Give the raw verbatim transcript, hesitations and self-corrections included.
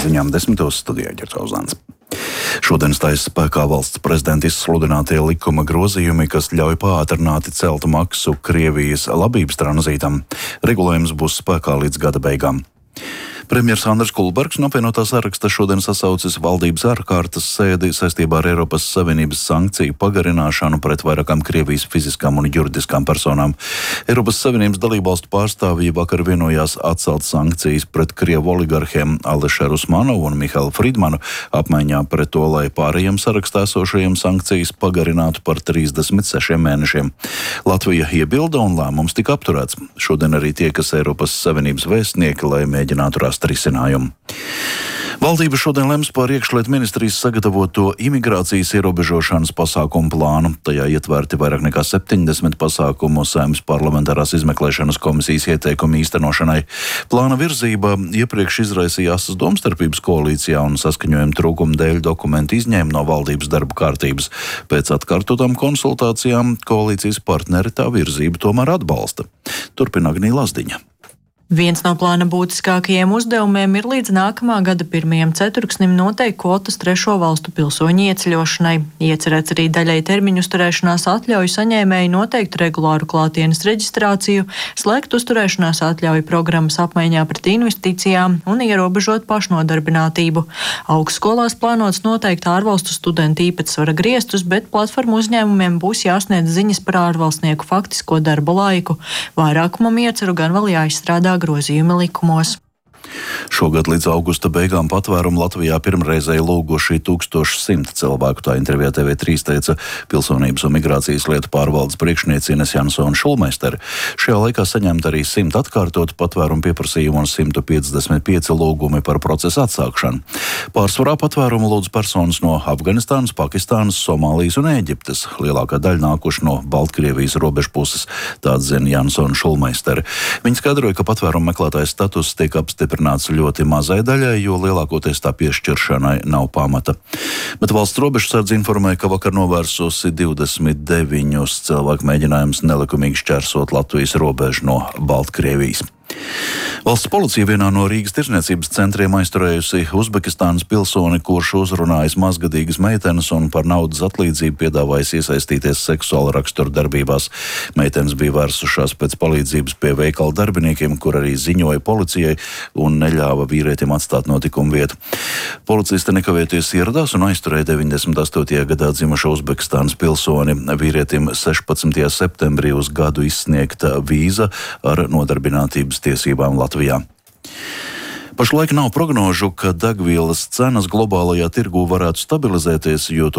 pēc ziņām desmitos studijā Ģercauzāns. Šodien stājas spēkā valsts prezidenta izsludinātie likuma grozījumi, kas ļauj pātrināti celt maksu Krievijas labības tranzītam. Regulējums būs spēkā līdz gada beigām. Premjers Andris Kulbergs no apvienotā saraksta šodien sasaucis valdības ārkārtas sēdi saistībā ar Eiropas Savienības sankciju pagarināšanu pret vairākām Krievijas fiziskām un juridiskām personām. Eiropas Savienības dalībvalstu pārstāvji vakar vienojās atcelt sankcijas pret Krievu oligarhiem Alešeru Usmanovu un Mihailu Fridmanu, apmaiņā pret to, lai pārējiem sarakstā esošajiem sankcijas pagarinātu par trīsdesmit sešiem mēnešiem. Latvija iebilda un lēmums tika apturēts. Šodien arī tiekas Eiropas Savienības vēstnieki, lai mēģinātu rast risinājumu. Valdība šodien lems par iekšlietu ministrijas sagatavoto imigrācijas ierobežošanas pasākumu plānu. Tajā ietverti vairāk nekā septiņdesmit pasākumu Saeimas parlamentārās izmeklēšanas komisijas ieteikumu īstenošanai. Plāna virzība iepriekš izraisīja asas domstarpības koalīcijā un saskaņojuma trūkuma dēļ dokumentu izņēma no valdības darba kārtības. Pēc atkārtotām konsultācijām koalīcijas partneri tā virzību tomēr atbalsta. Turpina Agnija Lazdiņa. Viens no plāna būtiskākajiem uzdevumiem ir līdz nākamā gada pirmajam ceturksnim noteikt kvotas trešo valstu pilsoņu ieceļošanai. Iecerēts arī daļai termiņu uzturēšanās atļauju saņēmēji noteikt regulāru klātienes reģistrāciju, slēgt uzturēšanās atļauju programmas apmaiņā pret investīcijām un ierobežot pašnodarbinātību. Augstskolās plānots noteikt ārvalstu studentu īpatsvara griestus, bet platformu uzņēmumiem būs jāsniedz ziņas par ārvalstnieku faktisko darba laiku. Vairākumam ieceru gan vēl jāizstrādā grozījumi likumos. Šogad līdz augusta beigām patvērumu Latvijā pirmreizēji lūguši tūkstoš simt cilvēku, tā intervijā T V trīs teica Pilsonības un migrācijas lietu pārvaldes priekšniece Ines Jansone Šulmeistere. Šajā laikā saņemta arī simt atkārtotu patvērumu pieprasījumu un simt piecdesmit pieci lūgumi par procesu atsākšanu. Pārsvarā patvērumu lūdz personas no Afganistānas, Pakistānas, Somālijas un Ēģiptes. Lielākā daļa nākuši no Baltkrievijas robežu puses, tā atzina Jansone Šulmeistere. Viņa skaidroja, ka patvērumu meklētājas status tiek apstiprināts ļoti mazai daļai, jo lielākoties tā piešķiršanai nav pamata. Bet valsts robežsardze informēja, ka vakar novērsusi divdesmit deviņus cilvēku mēģinājumus nelikumīgi šķērsot Latvijas robežu no Baltkrievijas. Valsts policija vienā no Rīgas tirdzniecības centriem aizturējusi Uzbekistānas pilsoni, kurš uzrunājis mazgadīgas meitenes un par naudas atlīdzību piedāvājis iesaistīties seksuāla rakstura darbībās. Meitenes bija vērsušās pēc palīdzības pie veikala darbiniekiem, kur arī ziņoja policijai un neļāva vīrietim atstāt notikumu vietu. Policisti nekavēties ieradās un aizturēja deviņdesmit astotajā gadā dzimušo Uzbekistānas pilsoni. Vīrietim sešpadsmitajā septembrī uz gadu izsniegta vīza ar nodarbinātības tiesībām Latvijā. Pašlaik nav prognožu, ka degvielas cenas globālajā tirgū varētu stabilizēties, jo